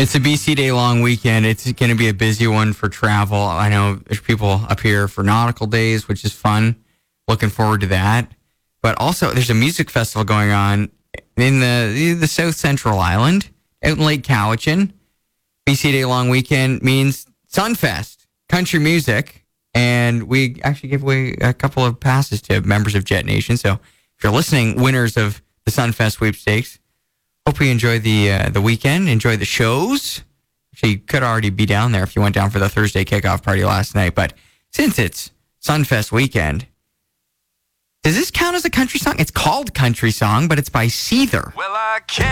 It's a BC Day long weekend. It's going to be a busy one for travel. I know there's people up here for nautical days, which is fun. Looking forward to that. But also, there's a music festival going on in the South Central Island, out in Lake Cowichan. BC Day long weekend means Sunfest, country music. And we actually gave away a couple of passes to members of Jet Nation. So if you're listening, winners of the Sunfest sweepstakes, hope you enjoy the weekend, enjoy the shows. Actually, you could already be down there if you went down for the Thursday kickoff party last night. But since it's Sunfest weekend, does this count as a country song? It's called Country Song, but it's by Seether. Well, I can't.